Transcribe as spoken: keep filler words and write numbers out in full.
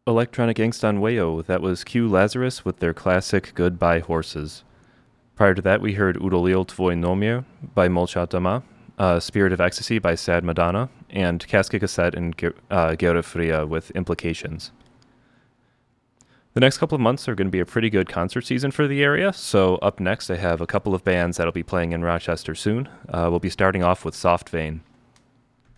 Electronic Angst on Wayo, that was Q Lazarus with their classic Goodbye Horses. Prior to that, we heard Udolil Tvoj Nomir by Molchat Dama, uh, Spirit of Ecstasy by Sad Madonna, and Casca Cassette and Ge- uh, Guerra Fria with Implications. The next couple of months are going to be a pretty good concert season for the area, so up next I have a couple of bands that'll be playing in Rochester soon. Uh, we'll be starting off with Soft Vein.